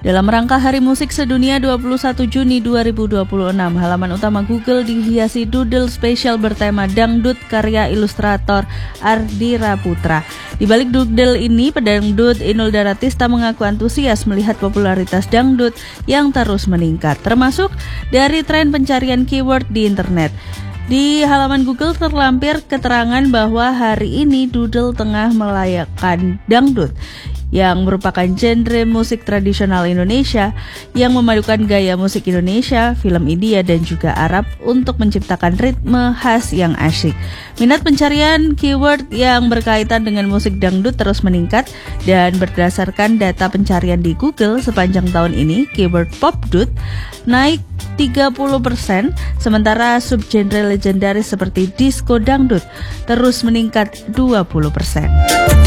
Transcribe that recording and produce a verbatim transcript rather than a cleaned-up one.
Dalam rangka Hari Musik Sedunia dua puluh satu Juni dua ribu dua puluh enam, halaman utama Google dihiasi doodle spesial bertema dangdut karya ilustrator Ardi Raputra. Di balik doodle ini, pedangdut Inul Daratista mengaku antusias melihat popularitas dangdut yang terus meningkat, termasuk dari tren pencarian keyword di internet. Di halaman Google terlampir keterangan bahwa hari ini doodle tengah melayakkan dangdut, yang merupakan genre musik tradisional Indonesia yang memadukan gaya musik Indonesia, film India dan juga Arab untuk menciptakan ritme khas yang asyik. Minat pencarian keyword yang berkaitan dengan musik dangdut terus meningkat, dan berdasarkan data pencarian di Google sepanjang tahun ini, keyword popdut naik tiga puluh persen, sementara subgenre legendaris seperti disco dangdut terus meningkat dua puluh persen.